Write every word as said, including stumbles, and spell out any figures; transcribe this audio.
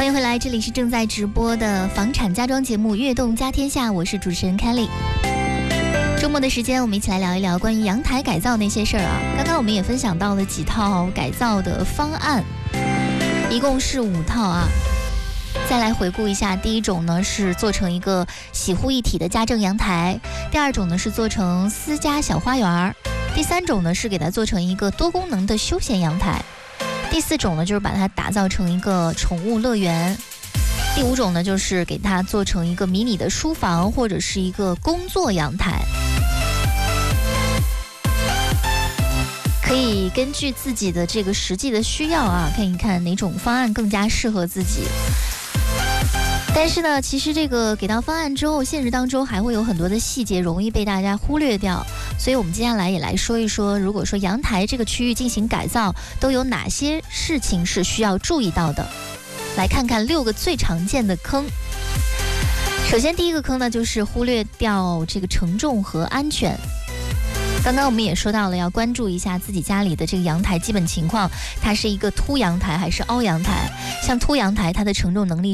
迎回来，这里是正在直播的房产家装节目《悦动家天下》，我是主持人 Kelly。周末的时间，我们一起来聊一聊关于阳台改造那些事儿啊。刚刚我们也分享到了几套改造的方案，一共是五套啊。再来回顾一下，第一种呢是做成一个洗护一体的家政阳台，第二种呢是做成私家小花园，第三种呢是给它做成一个多功能的休闲阳台，第四种呢就是把它打造成一个宠物乐园，第五种呢就是给它做成一个迷你的书房或者是一个工作阳台。可以根据自己的这个实际的需要啊，看一看哪种方案更加适合自己。但是呢，其实这个给到方案之后，现实当中还会有很多的细节容易被大家忽略掉，所以我们接下来也来说一说，如果说阳台这个区域进行改造，都有哪些事情是需要注意到的。来看看六个最常见的坑。首先第一个坑呢，就是忽略掉这个承重和安全。刚刚我们也说到了，要关注一下自己家里的这个阳台基本情况，它是一个凸阳台还是凹阳台。像凸阳台，它的承重能力